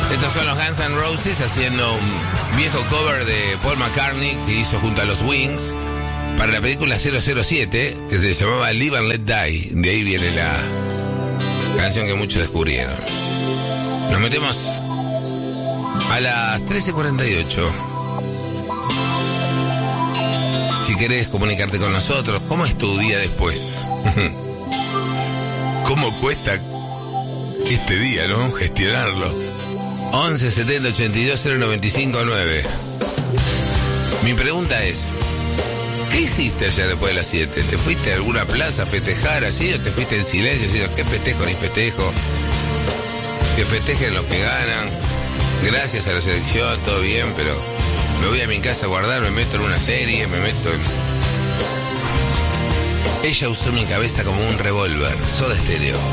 Estos son los Guns N' Roses haciendo un viejo cover de Paul McCartney que hizo junto a los Wings para la película 007 que se llamaba Live and Let Die. De ahí viene la canción que muchos descubrieron. Nos metemos a las 13:48. Si querés comunicarte con nosotros, ¿cómo es tu día después? ¿Cómo cuesta este día, no? Gestionarlo. 11 70 82 095 9. Mi pregunta es, ¿qué hiciste ayer después de las 7? ¿Te fuiste a alguna plaza a festejar así o te fuiste en silencio diciendo qué festejo ni festejo? Que festejen los que ganan. Gracias a la selección, todo bien, pero me voy a mi casa a guardar, me meto en una serie, me meto en... Ella usó mi cabeza como un revólver. Soda Stereo.